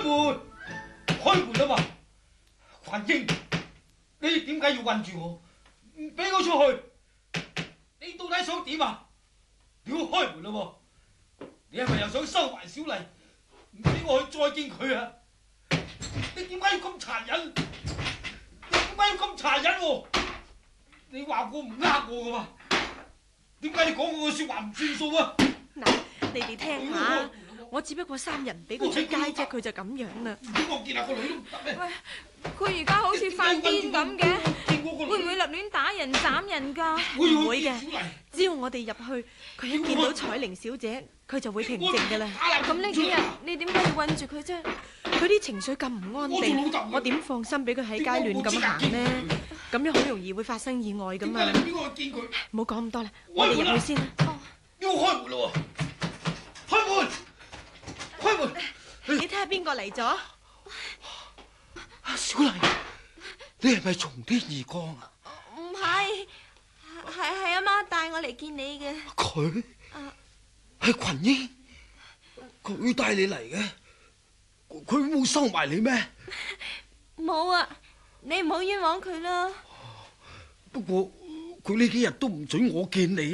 門，開門啦嘛！群英，你點解要困住我？唔俾我出去？你到底想點啊？你要開門啦喎！你係咪又想收埋小麗，唔俾我去再見佢啊？你點解要咁殘忍？你點解要咁殘忍喎？你話我唔呃我噶嘛？點解你講我嘅說話唔算數啊？ 嗱，你哋聽下，我只不過3日唔俾佢出街啫，佢就咁樣啦。 唔俾我見下個女都唔得咩？ 喂，佢而家好似發癲咁嘅，會唔會立亂打人斬人㗎？ 唔會嘅，只要我哋入去，佢一見到彩玲小姐，佢就會平靜㗎啦。 咁呢幾日你點解要韞住佢啫？ 佢啲情緒咁唔安定，我點放心俾佢喺街亂咁行呢？咁樣好容易會發生意外噶嘛。唔好講咁多啦，我哋入去先啦。 要開門咯喎！開門！開門！ 你睇下邊個嚟咗？ 小麗，你係咪從天而降啊？ 唔係，係阿媽帶我嚟見你嘅。 佢係群英，佢帶你嚟嘅，佢冇收埋你咩？ 冇啊，你唔好冤枉佢啦。 不過佢呢幾日都唔准我見你。